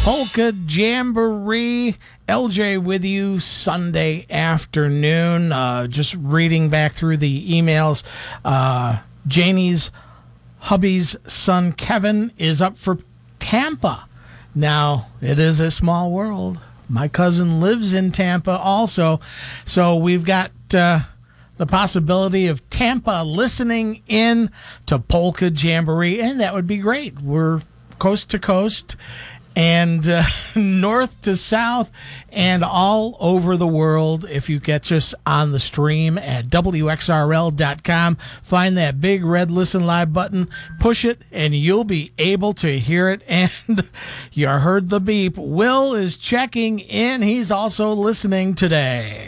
Polka Jamboree. LJ with you Sunday afternoon. Just reading back through the emails. Janie's hubby's son Kevin is up for Tampa. Now, it is a small world. My cousin lives in Tampa also. So we've got the possibility of Tampa listening in to Polka Jamboree, and that would be great. We're coast to coast and north to south and all over the world. If you catch us on the stream at WXRL.com, find that big red Listen Live button, push it, and you'll be able to hear it. And you heard the beep. Will is checking in. He's also listening today.